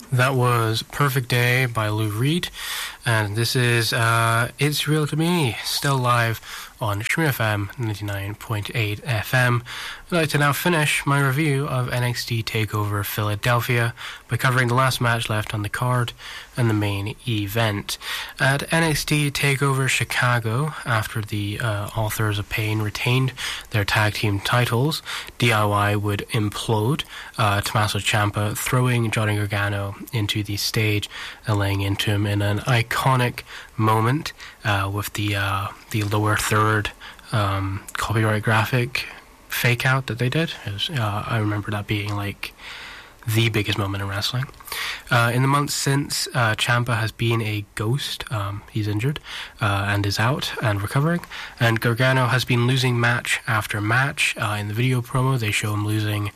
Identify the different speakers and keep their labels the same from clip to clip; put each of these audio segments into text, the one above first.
Speaker 1: That was Perfect Day by Lou Reed, and this is It's Real to Me, still live on Shroom FM 99.8 FM. I'd like to now finish my review of NXT TakeOver Philadelphia by covering the last match left on the card and the main event. At NXT TakeOver Chicago, after the Authors of Pain retained their tag team titles, DIY would implode, Tommaso Ciampa throwing Johnny Gargano into the stage and laying into him in an iconic moment with the lower third copyright graphic fake out that they did. I remember that being like the biggest moment in wrestling. In the months since, Ciampa has been a ghost. He's injured and is out and recovering. And Gargano has been losing match after match. In the video promo, they show him losing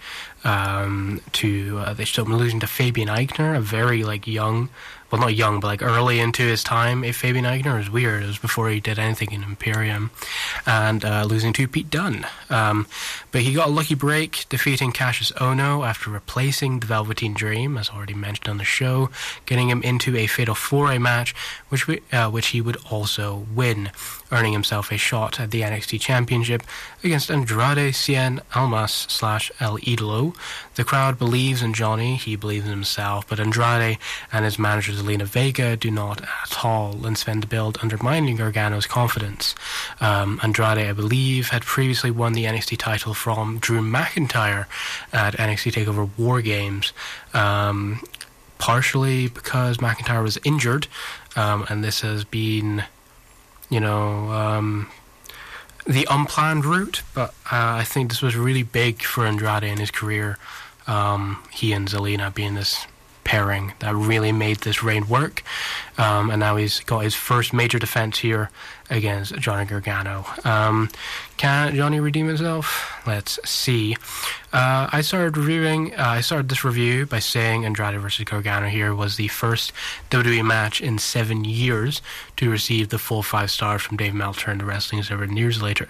Speaker 1: to Fabian Aichner, a very young. Well, not young, but early into his time. Fabian Aichner was weird. It was before he did anything in Imperium. And losing to Pete Dunne. But he got a lucky break, defeating Cassius Ohno after replacing the Velveteen Dream, as already mentioned on the show, getting him into a Fatal 4-Way match, which he would also win, earning himself a shot at the NXT Championship against Andrade Cien Almas / El Idolo. The crowd believes in Johnny, he believes in himself, but Andrade and his manager Zelina Vega do not at all, and spend the build undermining Gargano's confidence. Andrade, I believe, had previously won the NXT title from Drew McIntyre at NXT TakeOver War Games, partially because McIntyre was injured, and this has been, the unplanned route, but I think this was really big for Andrade in his career. He and Zelina being this pairing that really made this reign work, and now he's got his first major defense here against Johnny Gargano. Can Johnny redeem himself? Let's see. I started this review by saying Andrade versus Gargano here was the first WWE match in 7 years to receive the full 5 stars from Dave Meltzer and the Wrestling Observer newsletter,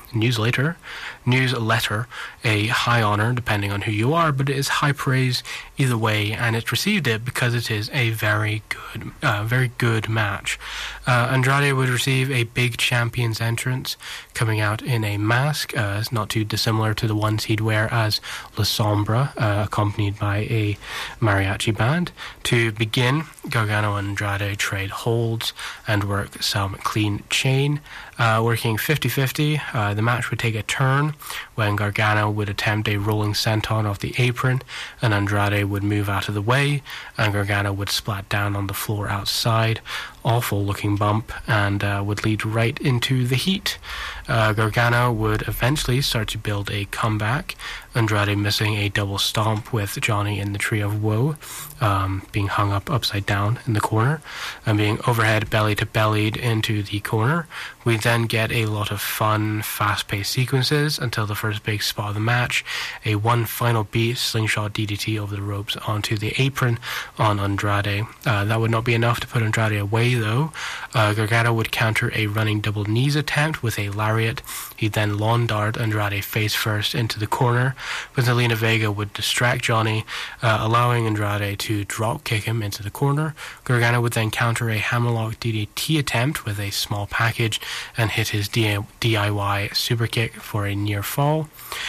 Speaker 1: a high honor depending on who you are, but it is high praise either way, and it received it because it is a very good match. Andrade would receive a big champion's entrance, coming out in a mask, not too dissimilar to the ones he'd wear as La Sombra, accompanied by a mariachi band. To begin, Gargano and Andrade trade holds and work some clean chain. Working 50-50, the match would take a turn when Gargano would attempt a rolling senton off the apron, and Andrade would move out of the way, and Gargano would splat down on the floor outside. Awful looking bump, and would lead right into the heat. Gargano would eventually start to build a comeback, Andrade missing a double stomp with Johnny in the Tree of Woe, being hung up upside down in the corner, and being overhead belly to bellied into the corner. We then get a lot of fun, fast-paced sequences until the first big spot of the match, a one final beat slingshot DDT over the ropes onto the apron on Andrade. That would not be enough to put Andrade away, though. Gargano would counter a running double knees attempt with a lariat. He'd then lawn dart Andrade face first into the corner, but Zelina Vega would distract Johnny, allowing Andrade to drop kick him into the corner. Gargano would then counter a hammerlock DDT attempt with a small package and hit his DIY super kick for a near fall.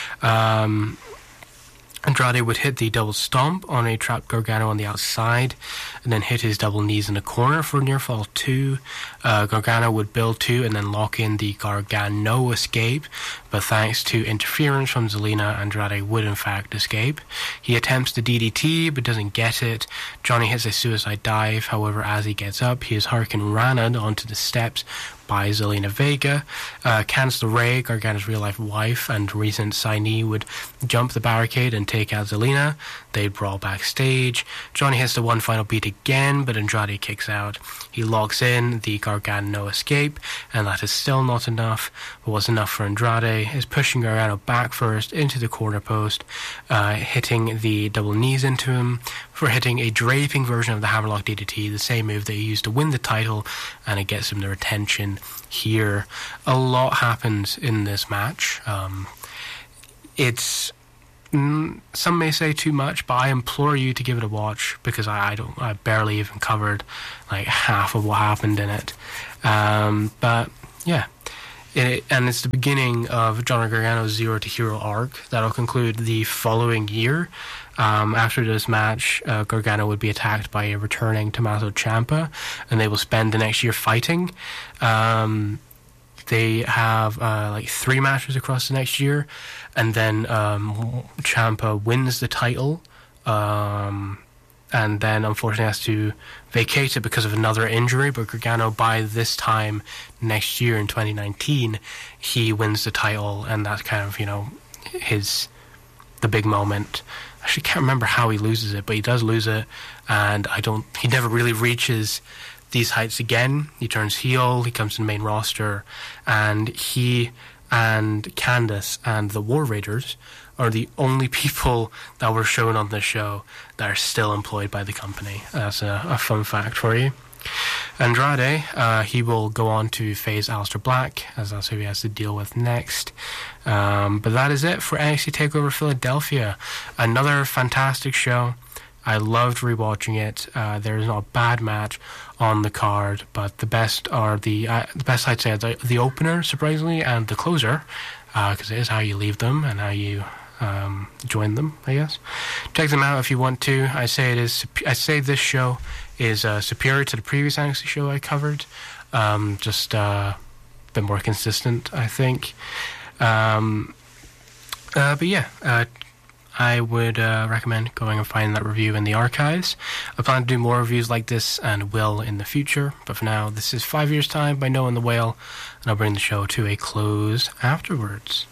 Speaker 1: Andrade would hit the double stomp on a trapped Gargano on the outside, and then hit his double knees in the corner for near fall 2. Gargano would build 2 and then lock in the Gargano escape, but thanks to interference from Zelina, Andrade would in fact escape. He attempts the DDT but doesn't get it. Johnny hits a suicide dive, however as he gets up he is hurricane ranted onto the steps by Zelina Vega. Candice LeRae, Gargano's real-life wife and recent signee, would jump the barricade and take out Zelina. They'd brawl backstage. Johnny hits the one final beat again, but Andrade kicks out. He locks in the Gargano escape, and that is still not enough. But what's enough for Andrade is pushing Gargano back first into the corner post, hitting the double knees into him, for hitting a draping version of the Hammerlock DDT, the same move that he used to win the title, and it gets him the retention here. A lot happens in this match. It's some may say too much, but I implore you to give it a watch, because I barely even covered like half of what happened in it. But yeah, and it's the beginning of Johnny Gargano's Zero to Hero arc that'll conclude the following year. After this match, Gargano would be attacked by a returning Tommaso Ciampa, and they will spend the next year fighting. They have like 3 matches across the next year, and then Ciampa wins the title, and then unfortunately has to vacate it because of another injury. But Gargano, by this time next year in 2019, he wins the title, and that's kind of, the big moment. I actually can't remember how he loses it, but he does lose it, and he never really reaches these heights again. He turns heel, he comes to the main roster, and he and Candice and the War Raiders are the only people that were shown on this show that are still employed by the company. That's a fun fact for you. Andrade, he will go on to face Aleister Black, as that's who he has to deal with next. But that is it for NXT TakeOver Philadelphia. Another fantastic show. I loved rewatching it. There is not a bad match on the card, but the best are the best, I'd say, are the opener, surprisingly, and the closer, because it is how you leave them and how you join them, I guess. Check them out if you want to. I say this show is superior to the previous NXT show I covered. Just a bit more consistent, I think. But yeah, I would recommend going and finding that review in the archives. I plan to do more reviews like this and will in the future, but for now, this is 5 Years Time by Noah and the Whale, and I'll bring the show to a close afterwards.